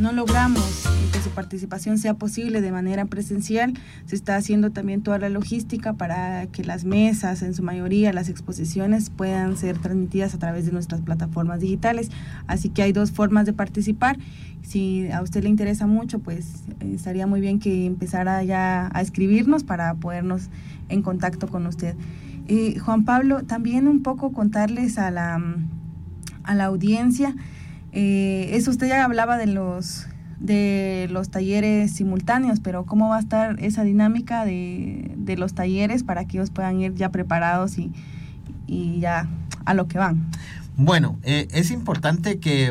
no logramos que su participación sea posible de manera presencial, se está haciendo también toda la logística para que las mesas, en su mayoría las exposiciones, puedan ser transmitidas a través de nuestras plataformas digitales. Así que hay 2 formas de participar. Si a usted le interesa mucho, pues estaría muy bien que empezara ya a escribirnos para podernos en contacto con usted. Juan Pablo, también un poco contarles a la audiencia, eso usted ya hablaba de los talleres simultáneos, pero ¿cómo va a estar esa dinámica de los talleres para que ellos puedan ir ya preparados y ya a lo que van? Bueno, es importante que